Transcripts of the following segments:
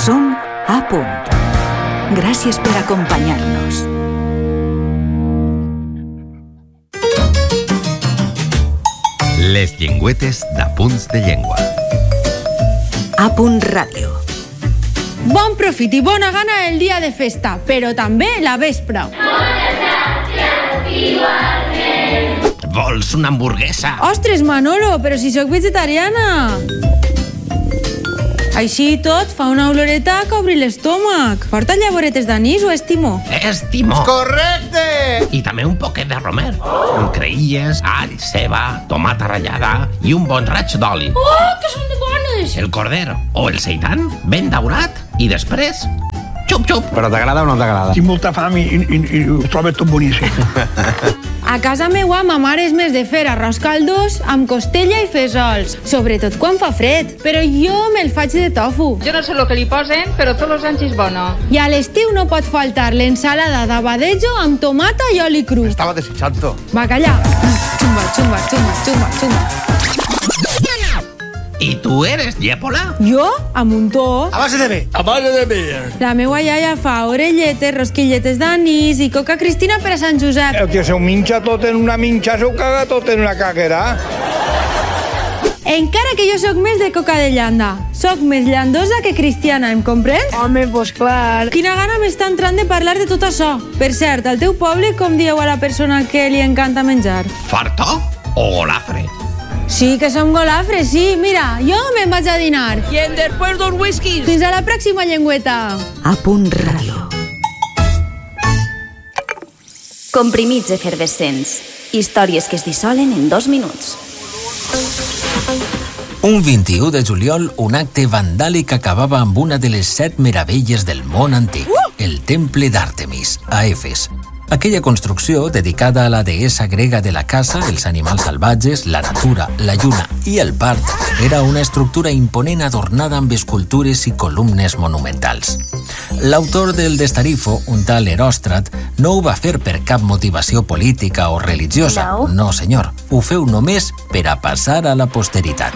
Som A Punt. Gràcies per acompanyar-nos. Les llengüetes d'Apunts de Llengua. A Punt Ràdio. Bon profit i bona gana el dia de festa, però també la vespra. Vols una hamburguesa? Ostres, Manolo, però si sóc vegetariana. Així i tot, fa una oloreta que obri l'estómac. Porta llavoretes d'anís o és timó? És timó. Correcte! I també un poquet de romer. Amb creïlles, all, ceba, tomata ratllada i un bon raig d'oli. Oh, que són de bones! El corder o el seitan ben daurat i després xup-xup. Però t'agrada o no t'agrada? Tinc molta fam i ho trobo tot boníssim. A casa meua, ma mare és més de fer arròs caldós amb costella i fesols, sobretot quan fa fred, però jo me'l faig de tofu. Yo no sé lo que li posen, pero todos los anys és bueno. I a l'estiu no pot faltar l'ensalada d'abadejo amb tomata i oli cru. Estava desitjant-ho. Bacallà. Xumba, xumba, xumba, xumba, xumba. I tu eres llèpola? Jo, a Muntó. A base de bé. A base de bé. La meua iaia fa orelletes, rosquilletes d'anís i coca Cristina per a Sant Josep. El que s'ho minxa tot en una minxa, s'ho caga tot en una caguera. Encara que jo sóc més de coca de llanda. Sóc més llandosa que cristiana, em comprens? Home, pues clar. Quina gana m'està entrant de parlar de tot això. Per cert, al teu poble com dieu a la persona que li encanta menjar? Fartó o golafre? Sí, que som golafres, sí. Mira, jo me'n vaig a dinar. I després dos whiskies. Fins a la pròxima llengüeta. A Punt Ràdio. Comprimits efervescents. Històries que es dissolen en 2 minuts. Un 21 de juliol, un acte vandàlic acabava amb una de les 7 meravelles del món antic, el Temple d'Àrtemis, a Efes. Aquella construcció, dedicada a la deessa grega de la caça, els animals salvatges, la natura, la lluna i el part, era una estructura imponent adornada amb escultures i columnes monumentals. L'autor del Destarifo, un tal Heròstrat, no ho va fer per cap motivació política o religiosa. No, senyor. Ho feu només per a passar a la posteritat.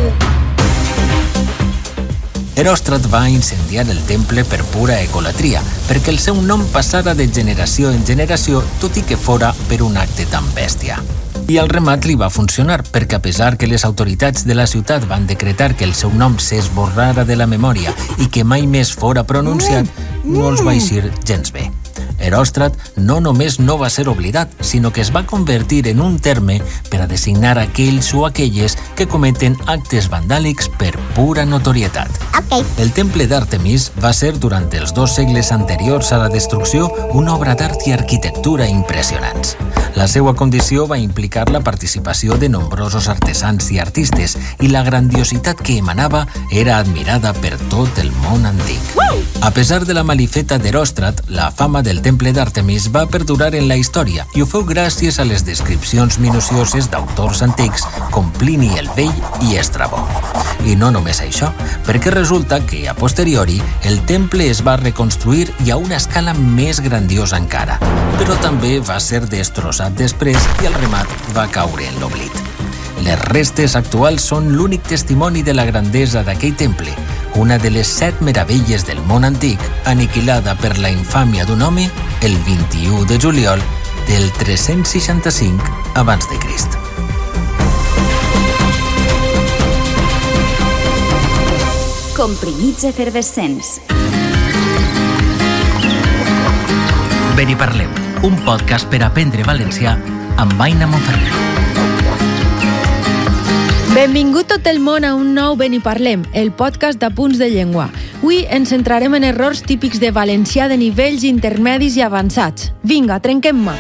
Heròstrat va incendiar el temple per pura egolatria, perquè el seu nom passara de generació en generació, tot i que fora per un acte tan bèstia. I al remat li va funcionar, perquè a pesar que les autoritats de la ciutat van decretar que el seu nom s'esborrara de la memòria i que mai més fora pronunciat, no els va eixir gens bé. Heròstrat no només no va ser oblidat, sinó que es va convertir en un terme per a designar aquells o aquelles que cometen actes vandàlics per pura notorietat. El temple d'Àrtemis va ser, durant els 2 segles anteriors a la destrucció, una obra d'art i arquitectura impressionants. La seva condició va implicar la participació de nombrosos artesans i artistes, i la grandiositat que emanava era admirada per tot el món antic. A pesar de la malifeta d'Heròstrat, la fama del temple d'Àrtemis va perdurar en la història, i ho feu gràcies a les descripcions minucioses d'autors antics com Plini el Vell i Estrabó. I no només això, perquè resulta que, a posteriori, el temple es va reconstruir i a una escala més grandiosa encara, però també va ser destrossat després i el remat va caure en l'oblit. Les restes actuals són l'únic testimoni de la grandesa d'aquell temple, una de les 7 meravelles del món antic, aniquilada per la infàmia d'un home el 21 de juliol del 365 abans de Crist. Comprimits efervescents. Beniparlem, un podcast per aprendre valencià amb Aina Monferrer. Benvingut tot el món a un nou Beniparlem, el podcast d'Apunts de Llengua. Avui ens centrarem en errors típics de valencià de nivells intermedis i avançats. Vinga, trenquem-me!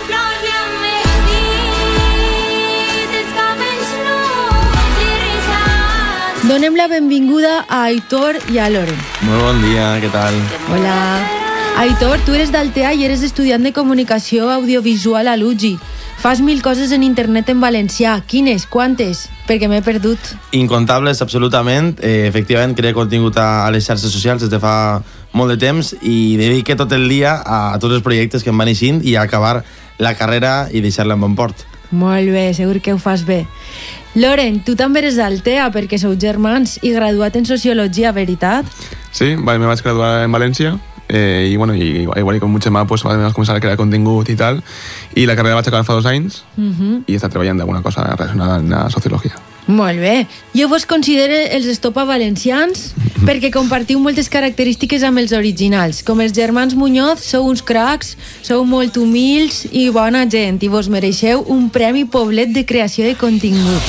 Donem la benvinguda a Aitor i a Loren. Muy buen día, ¿qué tal? Hola. Aitor, tu eres d'Altea i eres estudiant de comunicació audiovisual a l'UGI. Fas 1000 coses en internet en valencià. Quines? Quantes? Perquè m'he perdut. Incontables, absolutament. Efectivament, creo contingut a les xarxes socials des de fa molt de temps i dedique tot el dia a tots els projectes que em van eixint i a acabar la carrera i deixar-la en bon port. Molt bé, segur que ho fas bé. Loren, tu també eres d'Altea perquè sou germans i graduat en Sociologia, veritat? Sí, me vaig graduar en València y bueno, igual con mucho más pues vamos a comenzar a crear contingut y tal, y la carrera vaig acabar fa 2 anys i està treballant d'alguna cosa relacionada amb la sociologia. Molt bé. Jo vos considero els estopa valencians perquè compartiu moltes característiques amb els originals. Com els germans Muñoz, sou uns cracs, sou molt humils i bona gent, i vos mereixeu un premi Poblet de creació de contingut.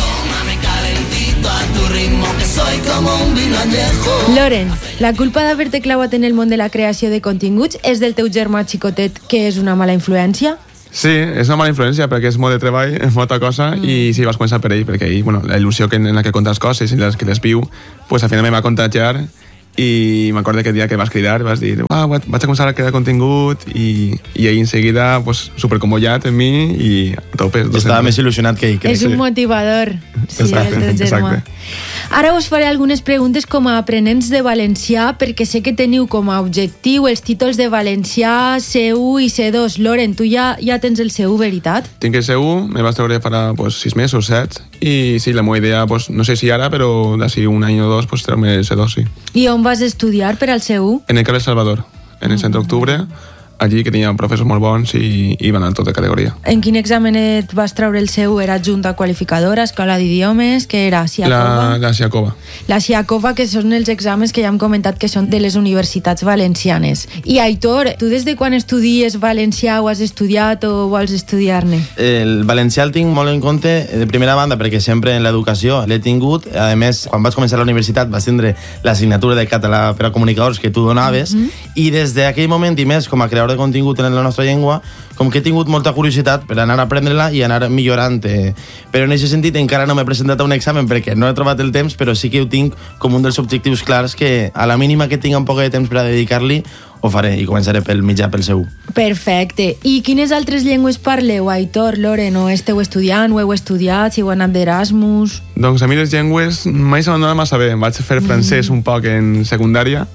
Loren, la culpa d'haver-te clavat en el món de la creació de continguts és del teu germà xicotet, que és una mala influència? Sí, és una mala influència perquè és molt de treball, és molta cosa i sí, vas començar per ell, perquè ell, bueno, la il·lusió en la que conta les coses i les que les viu, pues al final me va contagiar i m'acordo aquell dia que vas cridar, vas dir, vaig a començar a crear contingut i ell en seguida, pues, supercomollat en mi i a tope. Estava més il·lusionat que ell. És un motivador, sí, el teu germà. Ara us faré algunes preguntes com a aprenents de valencià perquè sé que teniu com a objectiu els títols de valencià C1 i C2. Loren, tu ja tens el C1, veritat? Tinc el C1, me vas treure farà 6 mesos, 7, i sí, la meva idea, no sé si ara, però d'ací un any o 2, treu-me el C2, sí. I on vas estudiar per al C1? En el Carles Salvador, en el Centre Octubre, allí que tenia professors molt bons i van a tota categoria. En quin examen et vas treure el C1? Era junta qualificadora, escola d'idiomes, què era? SIACOVA? La SIACOVA. La SIACOVA, que són els exàmens que ja hem comentat que són de les universitats valencianes. I Aitor, tu des de quan estudies valencià ho has estudiat o vols estudiar-ne? El valencià el tinc molt en compte de primera banda perquè sempre en l'educació l'he tingut. A més, quan vaig començar a la universitat vas tindre l'assignatura de català per a comunicadors que tu donaves i des d'aquell moment i més com a creador de contingut en la nostra llengua, com que he tingut molta curiositat per anar a aprendre-la i anar millorant. Però en aquest sentit encara no m'he presentat a un examen perquè no he trobat el temps, però sí que ho tinc com un dels objectius clars que a la mínima que tinc un poc de temps per a dedicar-li ho faré i començaré pel mitjà, pel C1. Perfecte. I quines altres llengües parleu, Aitor, Loren? O esteu estudiant, ho heu estudiat, si heu anat d'Erasmus? Doncs a mi les llengües mai se m'han donat massa bé. Vaig fer francès un poc en secundària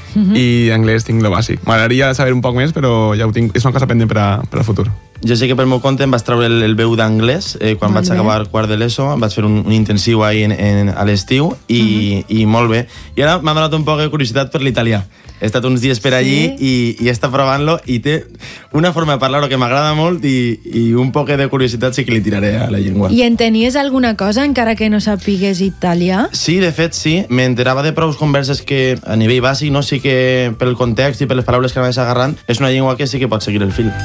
i anglès tinc lo bàsic. M'agradaria saber un poc més, però ja ho tinc, és una cosa pendent per al futur. Jo sé que pel meu compte em vaig treure el B1 d'anglès quan vaig acabar quart de l'ESO, em vaig fer un intensiu ahir a l'estiu i molt bé. I ara m'ha donat un poc de curiositat per l'italià. He estat uns dies per allí i he estat provant-lo i té una forma de parlar-ho que m'agrada molt i un poc de curiositat sí que li tiraré a la llengua. I entenies alguna cosa encara que no sapigues italià? Sí, de fet sí. M'enterava de prou converses que a nivell bàsic, no? Sí que pel context i per les paraules que anaves agarrant és una llengua que sí que pot seguir el fil.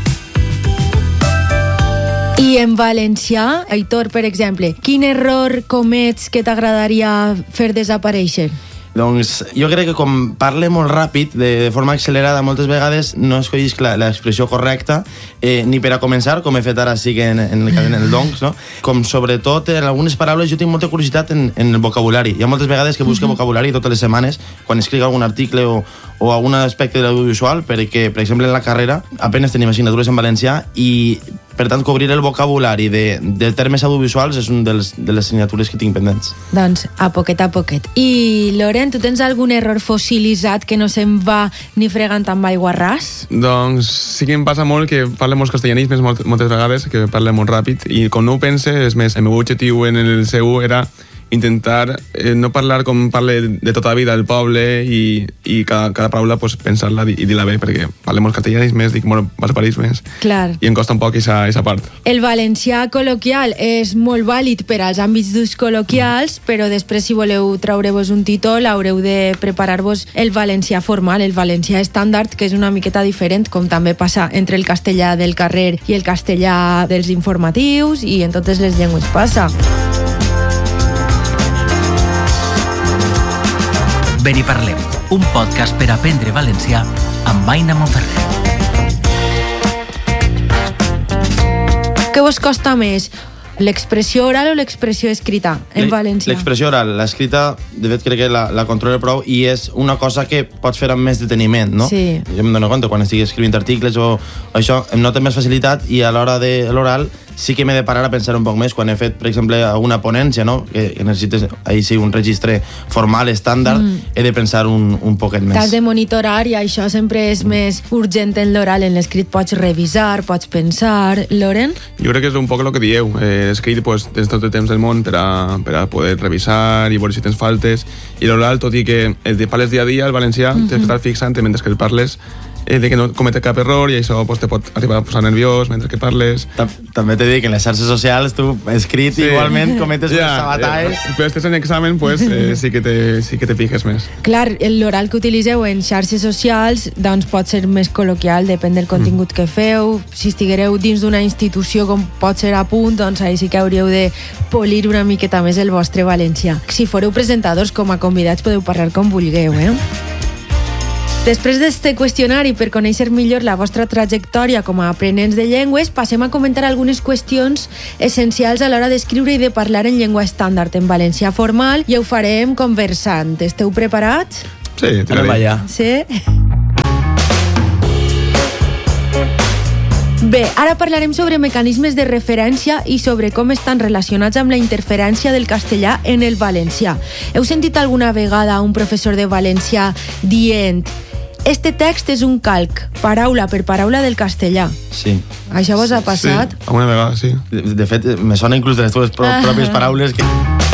I en valencià, Aitor, per exemple, quin error comets que t'agradaria fer desaparèixer? Doncs jo crec que com parle molt ràpid, de forma accelerada, moltes vegades no escollis l'expressió correcta, ni per a començar, com he fet ara sí que en el donks, no? Com sobretot en algunes paraules jo tinc molta curiositat en el vocabulari. Hi ha moltes vegades que busco vocabulari totes les setmanes, quan escric algun article o algun aspecte de l'audiovisual, perquè, per exemple, en la carrera apenas tenim assignatures en valencià i per tant, cobrir el vocabulari de termes audiovisuals és una de les assignatures que tinc pendents. Doncs, a poquet a poquet. I, Loren, tu tens algun error fossilitzat que no se'n va ni fregant amb aigua ras? Doncs sí que em passa molt que parle molts castellanismes moltes vegades, que parle molt ràpid, i com no ho pense, és més, el meu objectiu en el C1 era intentar no parlar com parle de tota la vida del poble i cada paraula pues, pensar-la i dir-la bé, perquè parlem molts castellanismes, dic molt barbarismes, i em costa un poc aquesta part. El valencià col·loquial és molt vàlid per als àmbits d'ús col·loquials, però després si voleu treure-vos un títol haureu de preparar-vos el valencià formal, el valencià estàndard, que és una miqueta diferent, com també passa entre el castellà del carrer i el castellà dels informatius, i en totes les llengües passa. Veri Parlem, un podcast per aprendre valencià amb Aina Monferrer. Què vos costa més? L'expressió oral o l'expressió escrita en valencià? L'expressió oral. L'escrita, de fet, crec que la controla prou i és una cosa que pots fer amb més deteniment, no? Sí. Jo em dono compte, quan estic escrivint articles o això, em noto més facilitat i a l'hora de l'oral sí que m'he de parar a pensar un poc més quan he fet, per exemple, alguna ponència, no? Que necessites, ahí sí, un registre formal, estàndard, he de pensar un poquet més. T'has de monitorar i això sempre és més urgent en l'oral. En l'escrit pots revisar, pots pensar. Loren? Jo crec que és un poc el que dieu. L'escrit pues, tens tot el temps del món per a poder revisar i veure si tens faltes. I l'oral, tot i que el parles dia a dia, el valencià, tens que estar fixant mentre que el parles de que no comete cap error i això pues, te pot arribar a posar nerviós mentre que parles. També t'he dit que en les xarxes socials tu escrit igualment cometes unes sabataes. Però estàs en examen, pues, sí que te fiques més. Clar, l'oral que utilitzeu en xarxes socials doncs pot ser més col·loquial, depèn del contingut que feu. Si estiguereu dins d'una institució com pot ser a Punt, doncs ahí sí que hauríeu de polir una miqueta més el vostre valencià. Si foreu presentadors com a convidats podeu parlar com vulgueu, Després d'este qüestionari, per conèixer millor la vostra trajectòria com a aprenents de llengües, passem a comentar algunes qüestions essencials a l'hora d'escriure i de parlar en llengua estàndard, en valencià formal, i ho farem conversant. Esteu preparats? Sí, tira-li. Sí? Bé, ara parlarem sobre mecanismes de referència i sobre com estan relacionats amb la interferència del castellà en el valencià. Heu sentit alguna vegada a un professor de valencià dient «Este text és un calc, paraula per paraula del castellà». Sí. Això vos ha passat? Sí, alguna vegada, sí. De fet, me sona inclús de les teves pròpies paraules que...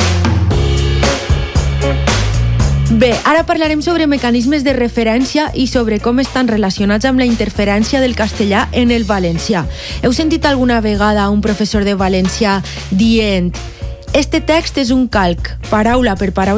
Bé, ara parlarem sobre mecanismes de referència i sobre com estan relacionats amb la interferència del castellà en el valencià. Heu sentit alguna vegada a un professor de valencià dient «Este text és un calc, paraula per paraula